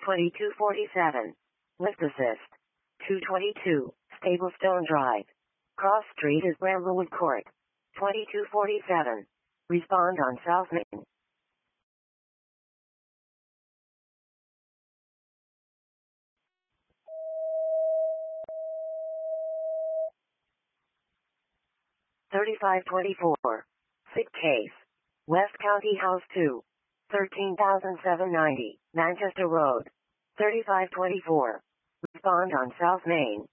2247. Lift assist. 222. Stablestone Drive. Cross Street is Bramblewood Court. 2247. Respond on South Main. $3524. Sick case. West County House 2. 13,790. Manchester Road. 3524. Respond on South Main.